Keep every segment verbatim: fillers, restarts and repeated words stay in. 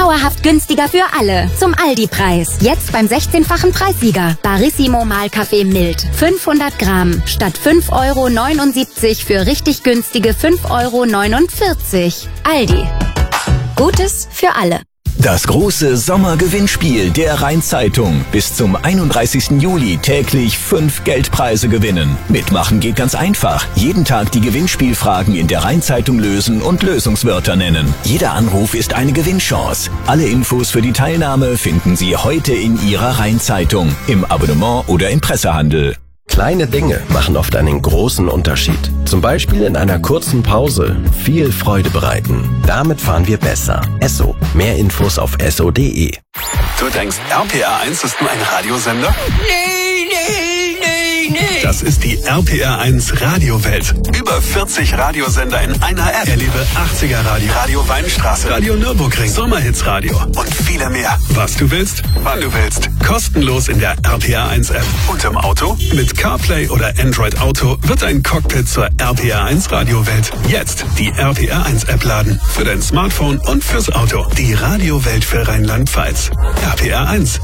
Dauerhaft günstiger für alle. Zum Aldi-Preis. Jetzt beim sechzehnfachen Preissieger. Barissimo Mahlkaffee mild. fünfhundert Gramm. Statt fünf Euro neunundsiebzig für richtig günstige fünf Euro neunundvierzig. Aldi. Gutes für alle. Das große Sommergewinnspiel der Rhein-Zeitung. Bis zum einunddreißigsten Juli täglich fünf Geldpreise gewinnen. Mitmachen geht ganz einfach. Jeden Tag die Gewinnspielfragen in der Rhein-Zeitung lösen und Lösungswörter nennen. Jeder Anruf ist eine Gewinnchance. Alle Infos für die Teilnahme finden Sie heute in Ihrer Rhein-Zeitung, im Abonnement oder im Pressehandel. Kleine Dinge machen oft einen großen Unterschied. Zum Beispiel in einer kurzen Pause viel Freude bereiten. Damit fahren wir besser. Esso. Mehr Infos auf esso punkt de. Du denkst, R P R eins ist nur ein Radiosender? Nee, nee, nee, nee. Das ist die R P R eins Radiowelt. Über vierzig Radiosender in einer App. Erlebe achtziger Radio, Radio Weinstraße, Radio Nürburgring, Sommerhitsradio und viele mehr. Was du willst, wann du willst. Kostenlos in der R P R eins App. Und im Auto? Mit CarPlay oder Android Auto wird ein Cockpit zur R P R eins Radiowelt. Jetzt die R P R eins App laden. Für dein Smartphone und fürs Auto. Die Radiowelt für Rheinland-Pfalz. R P R eins.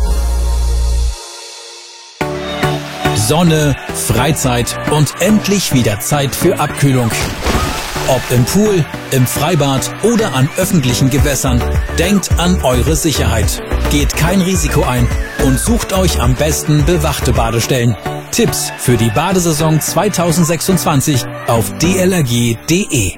Sonne, Freizeit und endlich wieder Zeit für Abkühlung. Ob im Pool, im Freibad oder an öffentlichen Gewässern, denkt an eure Sicherheit. Geht kein Risiko ein und sucht euch am besten bewachte Badestellen. Tipps für die Badesaison zweitausendsechsundzwanzig auf d l r g punkt de.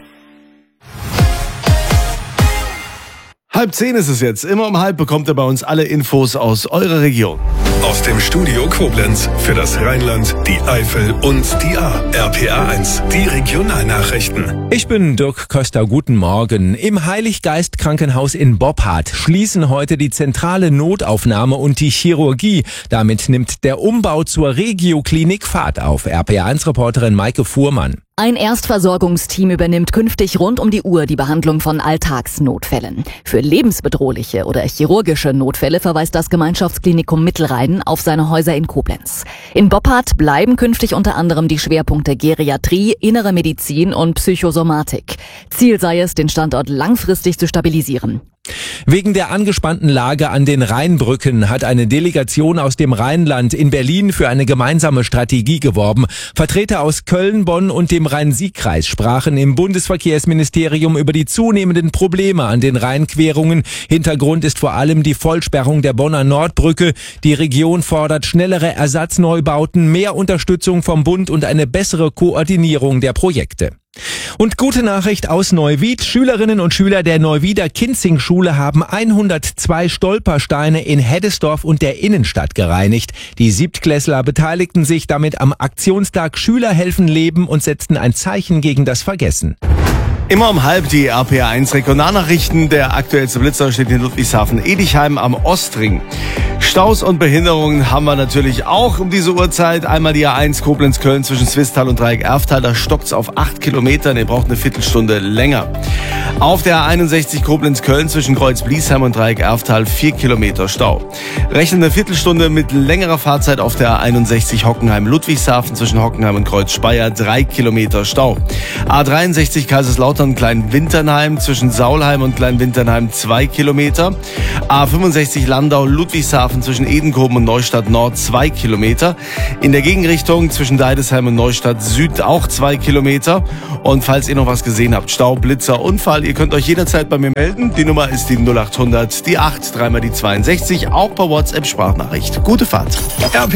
Halb zehn ist es jetzt. Immer um halb bekommt ihr bei uns alle Infos aus eurer Region. Aus dem Studio Koblenz für das Rheinland, die Eifel und die A. R P R eins, die Regionalnachrichten. Ich bin Dirk Köster, guten Morgen. Im Heiliggeist-Krankenhaus in Boppard schließen heute die zentrale Notaufnahme und die Chirurgie. Damit nimmt der Umbau zur Regio-Klinik Fahrt auf. R P R eins-Reporterin Maike Fuhrmann. Ein Erstversorgungsteam übernimmt künftig rund um die Uhr die Behandlung von Alltagsnotfällen. Für lebensbedrohliche oder chirurgische Notfälle verweist das Gemeinschaftsklinikum Mittelrhein auf seine Häuser in Koblenz. In Boppard bleiben künftig unter anderem die Schwerpunkte Geriatrie, innere Medizin und Psychosomatik. Ziel sei es, den Standort langfristig zu stabilisieren. Wegen der angespannten Lage an den Rheinbrücken hat eine Delegation aus dem Rheinland in Berlin für eine gemeinsame Strategie geworben. Vertreter aus Köln, Bonn und dem Rhein-Sieg-Kreis sprachen im Bundesverkehrsministerium über die zunehmenden Probleme an den Rheinquerungen. Hintergrund ist vor allem die Vollsperrung der Bonner Nordbrücke. Die Region fordert schnellere Ersatzneubauten, mehr Unterstützung vom Bund und eine bessere Koordinierung der Projekte. Und gute Nachricht aus Neuwied. Schülerinnen und Schüler der Neuwieder Kinzing-Schule haben hundertzwei Stolpersteine in Heddesdorf und der Innenstadt gereinigt. Die Siebtklässler beteiligten sich damit am Aktionstag Schüler helfen Leben und setzten ein Zeichen gegen das Vergessen. Immer um halb die R P R eins Regionalnachrichten. Der aktuellste Blitzer steht in Ludwigshafen-Edichheim am Ostring. Staus und Behinderungen haben wir natürlich auch um diese Uhrzeit. Einmal die A eins Koblenz-Köln zwischen Swisttal und Dreieck-Erftal. Da stockt's auf acht Kilometern. Ihr braucht eine Viertelstunde länger. Auf der A einundsechzig Koblenz-Köln zwischen Kreuz-Bliesheim und Dreieck-Erftal vier Kilometer Stau. Rechnen eine Viertelstunde mit längerer Fahrzeit auf der A einundsechzig Hockenheim-Ludwigshafen zwischen Hockenheim und Kreuz-Speyer drei Kilometer Stau. A dreiundsechzig Kaiserslautern Kleinwinternheim zwischen Saulheim und Kleinwinternheim zwei Kilometer. A fünfundsechzig Landau-Ludwigshafen zwischen Edenkoben und Neustadt Nord zwei Kilometer. In der Gegenrichtung zwischen Deidesheim und Neustadt Süd auch zwei Kilometer. Und falls ihr noch was gesehen habt, Stau, Blitzer, Unfall, ihr könnt euch jederzeit bei mir melden. Die Nummer ist die null acht hundert, die acht, dreimal die zweiundsechzig, auch per WhatsApp Sprachnachricht. Gute Fahrt.